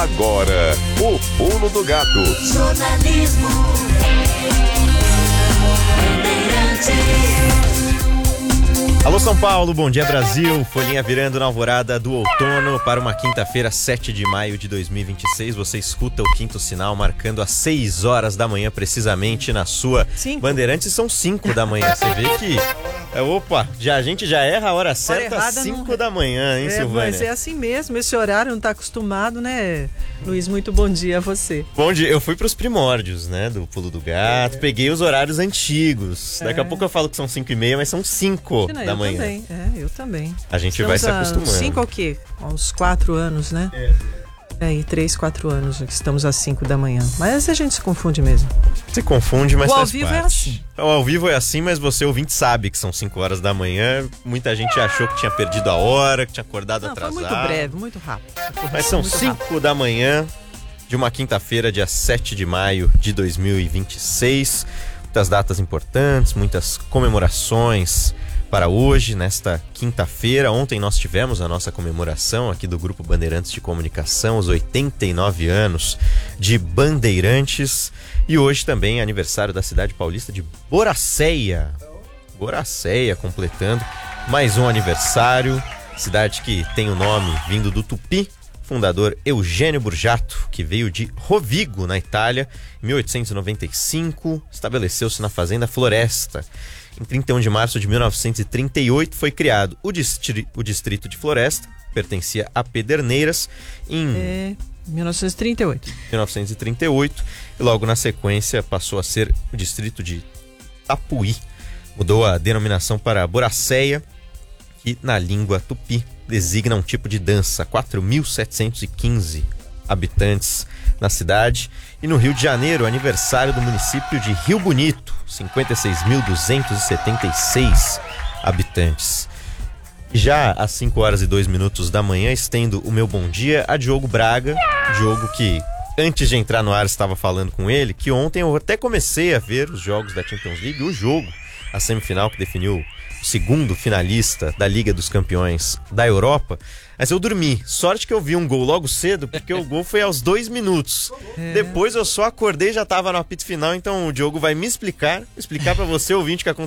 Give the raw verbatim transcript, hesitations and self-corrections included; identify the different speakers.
Speaker 1: Agora, o Pulo do Gato.
Speaker 2: Jornalismo
Speaker 3: Alô São Paulo, bom dia Brasil, folhinha virando na alvorada do outono para uma quinta-feira, sete de maio de dois mil e vinte e seis. Você escuta o quinto sinal marcando às seis horas da manhã, precisamente na sua
Speaker 4: Cinco.
Speaker 3: Bandeirantes. São cinco da manhã, você vê que... É, opa, já, a gente já erra a hora certa às cinco
Speaker 4: não...
Speaker 3: da manhã, hein,
Speaker 4: é,
Speaker 3: Silvânia?
Speaker 4: Mas é assim mesmo, esse horário não está acostumado, né, Luiz? Muito bom dia a você.
Speaker 3: Bom dia, eu fui pros primórdios, né, do Pulo do Gato, é. Peguei os horários antigos. Daqui é. a pouco eu falo que são cinco e meia, mas são cinco
Speaker 4: não,
Speaker 3: da
Speaker 4: eu
Speaker 3: manhã.
Speaker 4: Também. É, eu também.
Speaker 3: A gente
Speaker 4: Estamos
Speaker 3: vai se acostumando.
Speaker 4: Cinco ao quê? Há uns quatro anos, né? É. Aí, três, quatro anos que estamos às cinco da manhã. Mas a gente se confunde mesmo.
Speaker 3: Se confunde, mas
Speaker 4: o
Speaker 3: faz
Speaker 4: ao vivo
Speaker 3: parte.
Speaker 4: é assim.
Speaker 3: O ao vivo é assim, mas você ouvinte sabe que são cinco horas da manhã. Muita gente achou que tinha perdido a hora, que tinha acordado
Speaker 4: Não,
Speaker 3: atrasado.
Speaker 4: Foi muito breve, muito rápido.
Speaker 3: Mas são cinco da manhã de uma quinta-feira, dia sete de maio de dois mil e vinte e seis. Muitas datas importantes, muitas comemorações para hoje, nesta quinta-feira. Ontem nós tivemos a nossa comemoração aqui do Grupo Bandeirantes de Comunicação, os oitenta e nove anos de Bandeirantes. E hoje também é aniversário da cidade paulista de Boracéia. Boracéia completando mais um aniversário. Cidade que tem o nome vindo do tupi. Fundador Eugênio Burjato, que veio de Rovigo, na Itália, em mil oitocentos e noventa e cinco, estabeleceu-se na Fazenda Floresta. Em trinta e um de março de mil novecentos e trinta e oito foi criado o, distri- o distrito de Floresta, pertencia a Pederneiras, em
Speaker 4: é, mil novecentos e trinta e oito.
Speaker 3: mil novecentos e trinta e oito, e logo na sequência passou a ser o distrito de Tapuí. Mudou a denominação para Boracéia, que na língua tupi designa um tipo de dança. Quatro mil setecentos e quinze habitantes na cidade. E no Rio de Janeiro, aniversário do município de Rio Bonito, cinquenta e seis mil duzentos e setenta e seis habitantes. Já às cinco horas e dois minutos da manhã, estendo o meu bom dia a Diogo Braga. Diogo que, antes de entrar no ar, estava falando com ele, que ontem eu até comecei a ver os jogos da Champions League, o jogo, a semifinal que definiu o segundo finalista da Liga dos Campeões da Europa. Mas eu dormi. Sorte que eu vi um gol logo cedo, porque o gol foi aos dois minutos. É. Depois eu só acordei e já estava no apito final. Então o Diogo vai me explicar, explicar para você, ouvinte, que aconteceu.